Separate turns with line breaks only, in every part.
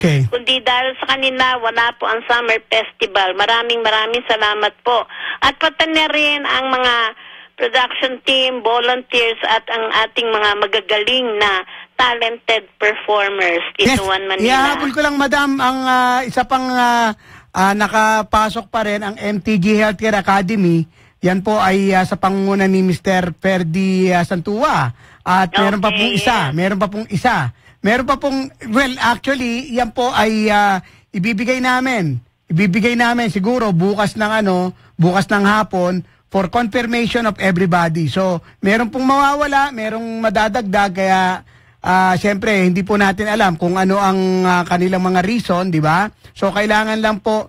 Okay.
Kundi dahil sa kanila, wala po ang Summer Festival. Maraming salamat po. At pati na rin ang mga production team, volunteers, at ang ating mga magagaling na talented performers dito Juan Manila.
Ihahabol ko lang, madam, ang isa pang nakapasok pa rin, ang MTG Healthcare Academy. Yan po ay sa pangunguna ni Mr. Ferdy Santua. At meron pa pong isa. Meron pa pong, well, actually, yan po ay ibibigay namin siguro bukas ng hapon for confirmation of everybody. So, meron pong mawawala, merong madadagdag, kaya siyempre, hindi po natin alam kung ano ang kanilang mga reason, di ba? So, kailangan lang po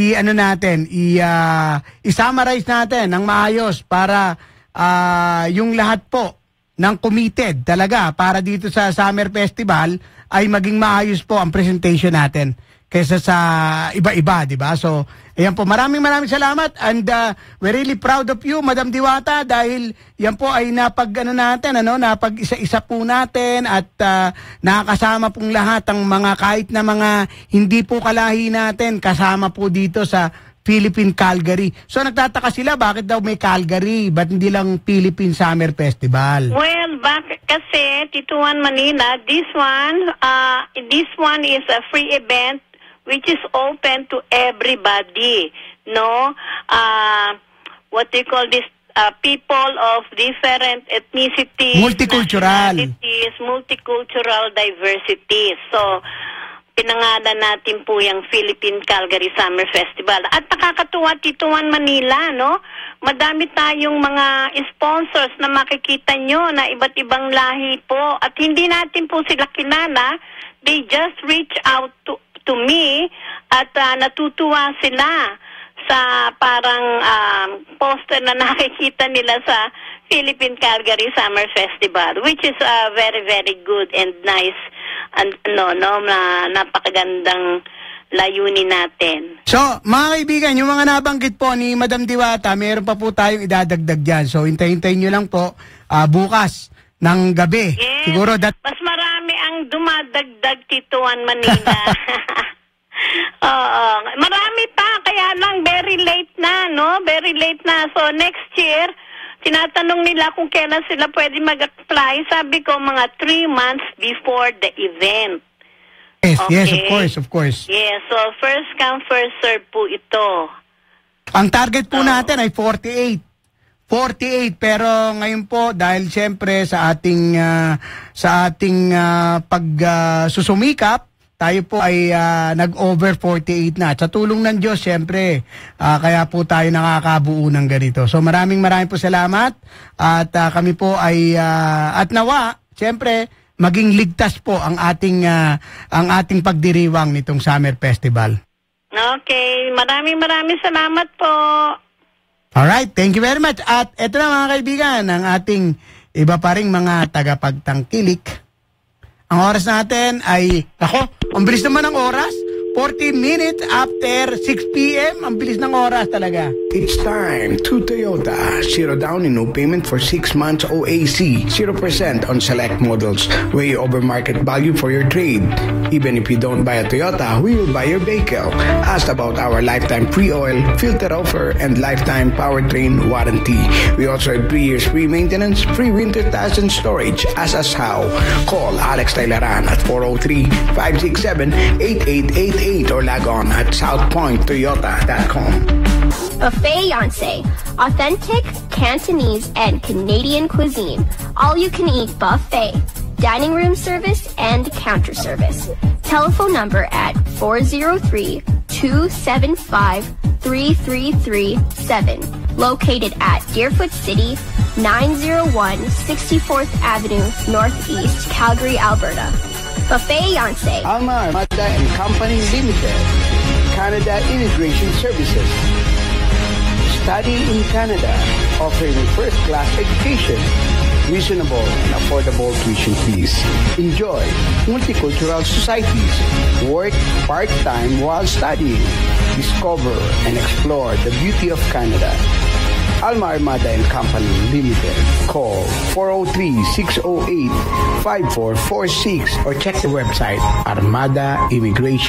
i-summarize natin ng maayos para yung lahat po ng committed talaga para dito sa Summer Festival ay maging maayos po ang presentation natin kaysa sa iba-iba, di ba? So, ayan po, maraming salamat and we're really proud of you, Madam Diwata, dahil yan po ay napag-isa-isa po natin at nakakasama pong lahat ang mga kahit na mga hindi po kalahi natin kasama po dito sa Philippine Calgary. So nagtataka sila bakit daw may Calgary, ba't hindi lang Philippine Summer Festival?
Well, bakit kasi Tito Juan Manila, this one is a free event which is open to everybody, no? What do you call this? People of different ethnicities,
multicultural
diversity. So, pinangalan natin po yung Philippine Calgary Summer Festival. At nakakatuwa, Tito Juan Manila, no? Madami tayong mga sponsors na makikita nyo na iba't ibang lahi po. At hindi natin po sila kilala. They just reach out to me at natutuwa sila sa parang poster na nakikita nila sa Philippine Calgary Summer Festival, which is very, very good and nice and napakagandang layunin natin.
So, mga kaibigan, yung mga nabanggit po ni Madam Diwata, meron pa po tayong idadagdag dyan. So, hintayin nyo lang po bukas ng gabi.
Yes,
siguro
mas marami ang dumadagdag, Tito Juan Manila. Marami pa, kaya lang very late na, no? Very late na. So, next year, tinatanong nila kung kailan sila pwede mag-apply. Sabi ko, mga 3 months before the event.
Yes,
okay?
Yes, of course.
Yes, so first come, first serve po ito.
Ang target po natin ay 48. 48, pero ngayon po, dahil siyempre sa ating pagsusumikap, tayo po ay nag-over 48 na. Sa tulong ng Diyos, siyempre, kaya po tayo nakakabuo ng ganito. So maraming po salamat at kami po ay, at nawa, siyempre, maging ligtas po ang ating pagdiriwang nitong Summer Festival.
Okay, maraming salamat po.
Alright, thank you very much. At eto na mga kaibigan, ang ating iba pa ring mga tagapagtangkilik. Ang oras natin ay, ang bilis naman ng oras. 40 minutes after 6 p.m. Ang bilis ng oras talaga.
It's time to Toyota. 0 down and no payment for 6 months OAC. 0% on select models. Way over market value for your trade. Even if you don't buy a Toyota, we will buy your vehicle. Ask about our lifetime free oil, filter offer, and lifetime powertrain warranty. We also have 3 years free maintenance, free winter tires and storage. Ask us how. Call Alex Tailaran at 403-567-8888 or log on at southpointtoyota.com.
Buffet Yonsei, authentic Cantonese and Canadian cuisine. All you can eat buffet, dining room service and counter service. Telephone number at 403-275-3337. Located at Deerfoot City, 901 64th Avenue, Northeast, Calgary, Alberta. Buffet Yonsei.
Almar Mazda and Company Limited. Canada Immigration Services. Study in Canada, offering first-class education, reasonable and affordable tuition fees. Enjoy multicultural societies. Work part-time while studying. Discover and explore the beauty of Canada. Alma Armada and Company Limited. Call 403-608-5446 or check the website Armada Immigration.